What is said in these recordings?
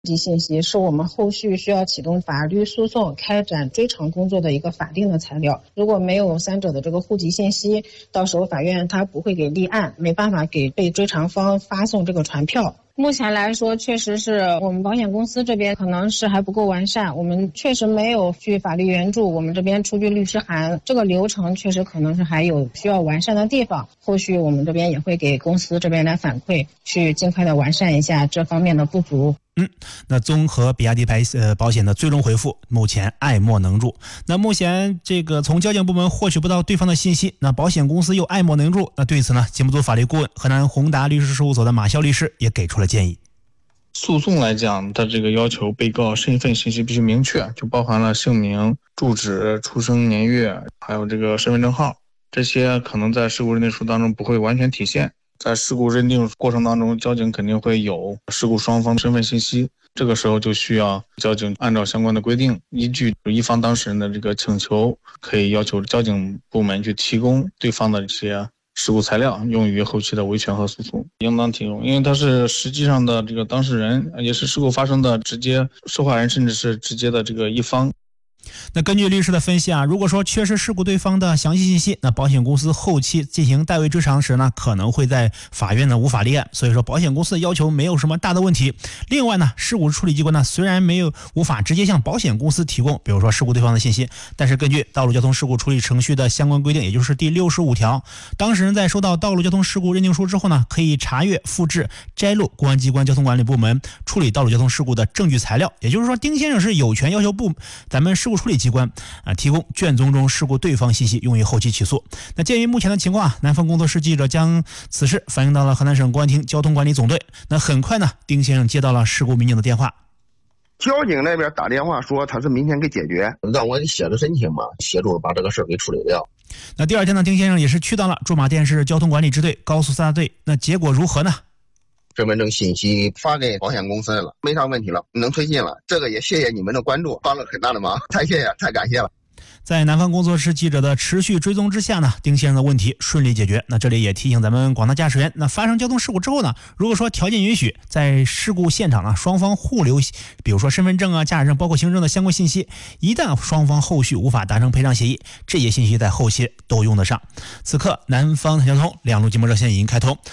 及信息是我们后续需要启动法律诉讼、开展追偿工作的一个法定的材料。如果没有三者的这个户籍信息，到时候法院他不会给立案，没办法给被追偿方发送这个传票。目前来说，确实是我们保险公司这边可能是还不够完善，我们确实没有去法律援助，我们这边出具律师函，这个流程确实可能是还有需要完善的地方。后续我们这边也会给公司这边来反馈，去尽快的完善一下这方面的不足。 那综合比亚迪保险的最终回复，目前爱莫能助。那目前这个从交警部门获取不到对方的信息，那保险公司又爱莫能助。那对此呢，节目组法律顾问河南宏达律师事务所的马潇律师也给出了建议。 诉讼来讲，它这个要求被告身份信息必须明确，就包含了姓名、住址、出生年月，还有这个身份证号，这些可能在事故认定书当中不会完全体现。在事故认定过程当中，交警肯定会有事故双方身份信息，这个时候就需要交警按照相关的规定，依据一方当事人的这个请求，可以要求交警部门去提供对方的这些事故材料，用于后期的维权和诉讼，应当提供，因为他是实际上的这个当事人，也是事故发生的直接受害人，甚至是直接的这个一方。 那根据律师的分析啊，如果说缺失事故对方的详细信息，那保险公司后期进行代位追偿时呢，可能会在法院呢无法立案，所以说保险公司的要求没有什么大的问题。另外呢，事故处理机关呢虽然无法直接向保险公司提供比如说事故对方的信息，但是根据道路交通事故处理程序的相关规定，也就是第65条，当事人在收到道路交通事故认定书之后呢，可以查阅、复制、摘录公安机关交通管理部门处理道路交通事故的证据材料。也就是说，丁先生是有权要求咱们事故处理机关提供卷宗中事故对方信息，用于后期起诉。那鉴于目前的情况，南方工作室记者将此事反映到了河南省公安厅交通管理总队。那很快呢，丁先生接到了事故民警的电话。 交警那边打电话说他是明天给解决，让我写着申请嘛，协助把这个事给处理掉。 那第二天呢，丁先生也是去到了驻马店市交通管理支队高速4大队。那结果如何呢？ 身份证信息发给保险公司了，没啥问题了，能推进了。这个也谢谢你们的关注，帮了很大的忙，太谢谢，太感谢了。 在南方工作室记者的持续追踪之下呢，丁先生的问题顺利解决。那这里也提醒咱们广大驾驶员，那发生交通事故之后呢，如果说条件允许，在事故现场双方互留比如说身份证啊、驾驶证包括行驶证的相关信息，一旦双方后续无法达成赔偿协议，这些信息在后期都用得上。此刻南方交通两路节目热线已经开通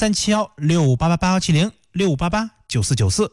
，0371688870 6889494。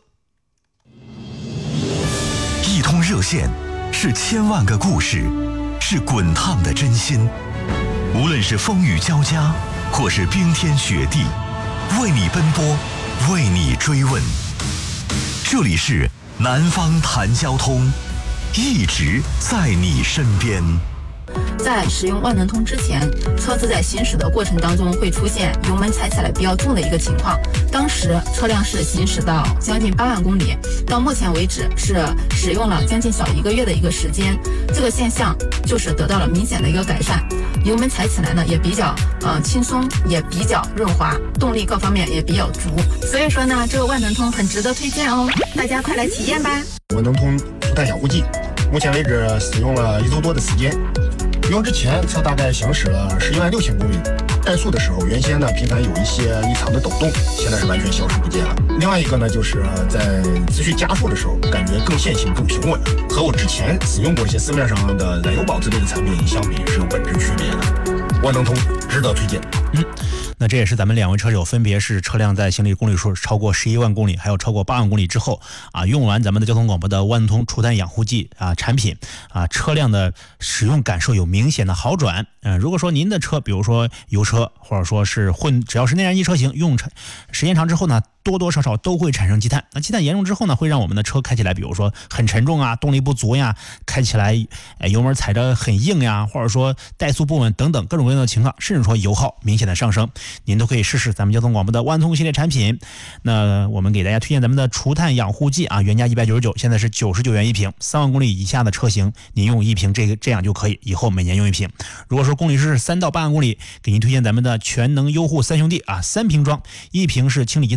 一通热线是千万个故事，是滚烫的真心。无论是风雨交加，或是冰天雪地，为你奔波，为你追问。这里是南方谈交通，一直在你身边。 在使用万能通之前，车子在行驶的过程当中会出现油门踩起来比较重的一个情况。当时车辆是行驶到将近8万公里，到目前为止是使用了将近小1个月的一个时间，这个现象就是得到了明显的一个改善。油门踩起来呢也比较轻松，也比较润滑，动力各方面也比较足。所以说呢，这个万能通很值得推荐哦，大家快来体验吧。 万能通除碳养护剂，目前为止使用了1周多的时间。用之前车大概行驶了116000公里，怠速的时候原先呢频繁有一些异常的抖动，现在是完全消失不见了。另外一个呢，就是在持续加速的时候感觉更线性更平稳，和我之前使用过一些市面上的燃油宝之类的产品相比是有本质区别的。万能通值得推荐。 那这也是咱们两位车友分别是车辆在行驶公里数超过11万公里还有超过8万公里之后用完咱们的交通广播的万能通除碳养护剂产品车辆的使用感受有明显的好转。如果说您的车比如说油车或者说是只要是内燃机车型，用时间长之后呢，多多少少都会产生积碳。那积碳严重之后呢，会让我们的车开起来比如说很沉重动力不足呀，开起来油门踩着很硬呀，或者说怠速不稳等等各种各样的情况，甚至说油耗明显的上升，您都可以试试咱们交通广播的万通系列产品。那我们给大家推荐咱们的除碳养护剂原价199，现在是99元一瓶，3万公里以下的车型您用一瓶这样就可以，以后每年用一瓶。如果说公里是3到8万公里，给您推荐咱们的全能优护3兄弟3瓶装，一瓶是清理积碳，一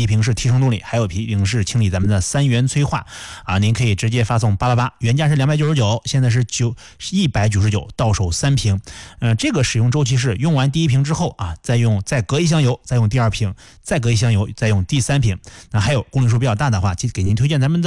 瓶是提升动力，还有一瓶是清理咱们的3元催化啊。您可以直接发送888，原价是299，现在是199，到手3瓶。这个使用周期是用完第1瓶之后啊，再隔一箱油，再用第2瓶，再隔一箱油，再用第3瓶。那还有公里数比较大的话，给您推荐咱们的